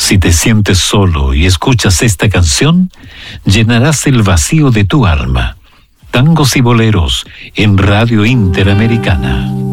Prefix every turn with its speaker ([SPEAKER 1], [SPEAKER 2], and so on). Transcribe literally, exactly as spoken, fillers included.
[SPEAKER 1] Si te sientes solo y escuchas esta canción, llenarás el vacío de tu alma. Tangos y boleros en Radio Interamericana.